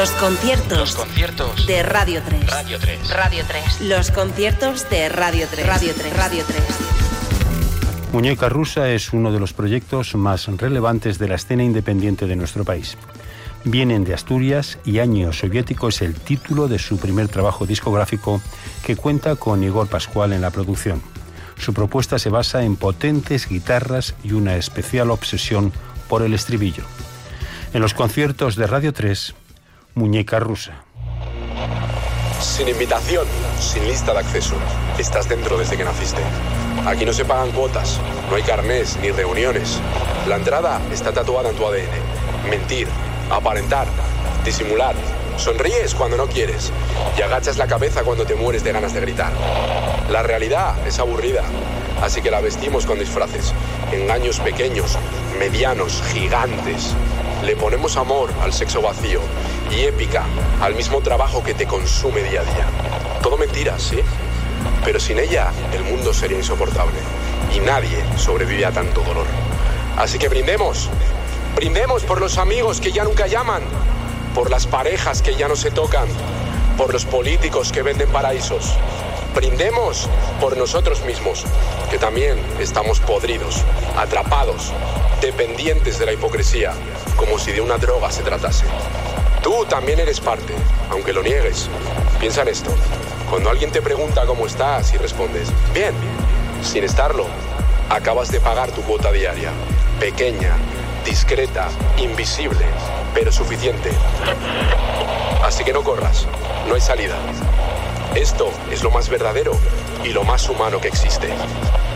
Los conciertos de Radio 3. Radio 3. Radio 3. Los conciertos de Radio 3. Radio 3. Radio 3. Muñeca Rusa es uno de los proyectos más relevantes de la escena independiente de nuestro país. Vienen de Asturias y Año Soviético es el título de su primer trabajo discográfico que cuenta con Igor Pascual en la producción. Su propuesta se basa en potentes guitarras y una especial obsesión por el estribillo. En los conciertos de Radio 3, Muñeca Rusa. Sin invitación, sin lista de acceso. Estás dentro desde que naciste. Aquí no se pagan cuotas, no hay carnés ni reuniones. La entrada está tatuada en tu ADN. Mentir, aparentar, disimular. Sonríes cuando no quieres y agachas la cabeza cuando te mueres de ganas de gritar. La realidad es aburrida, así que la vestimos con disfraces. Engaños pequeños, medianos, gigantes. Le ponemos amor al sexo vacío y épica al mismo trabajo que te consume día a día. Todo mentiras, ¿sí? Pero sin ella el mundo sería insoportable y nadie sobrevive a tanto dolor. Así que brindemos. Brindemos por los amigos que ya nunca llaman, por las parejas que ya no se tocan, por los políticos que venden paraísos. Brindemos por nosotros mismos, que también estamos podridos, atrapados, dependientes de la hipocresía, como si de una droga se tratase. Tú también eres parte, aunque lo niegues. Piensa en esto. Cuando alguien te pregunta cómo estás y respondes, bien, sin estarlo, acabas de pagar tu cuota diaria. Pequeña, discreta, invisible, pero suficiente. Así que no corras, no hay salida. Esto es lo más verdadero y lo más humano que existe.